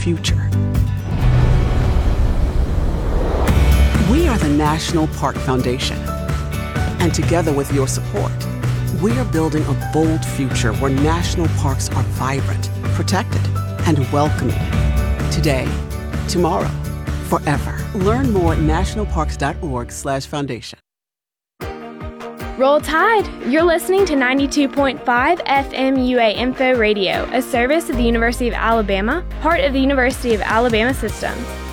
future. We are the National Park Foundation. And together with your support, we are building a bold future where national parks are vibrant, protected, and welcoming. Today, tomorrow, forever. Learn more at nationalparks.org/foundation. Roll Tide! You're listening to 92.5 FM UA Info Radio, a service of the University of Alabama, part of the University of Alabama system.